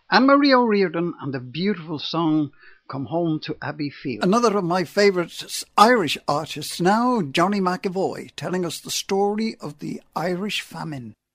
Anne-Marie O'Riordan and the beautiful song Come Home to Abbey Field. Another of my favourite Irish artists now, Johnny McEvoy, telling us the story of the Irish famine.